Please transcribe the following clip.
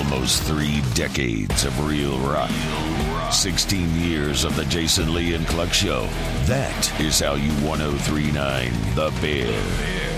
Almost 3 decades of real rock. 16 years of the Jason Lee and Cluck Show. That is how you 1039 The Bear.